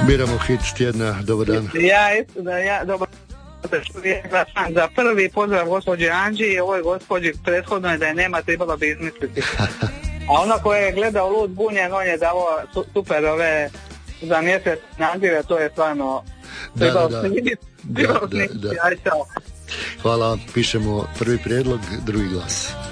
Biramo hit tjedna, dobar dan. Dobar dan. Za prvi pozdrav gospođi Anđi i ovoj gospođi prethodnoj da je nema, trebalo bi izmisliti. A ona koja je gledao Lud bunjen, on je dao super ove za mjesec nazive, to je stvarno trebalo snimiti. Hvala, pišemo prvi prijedlog, drugi glas.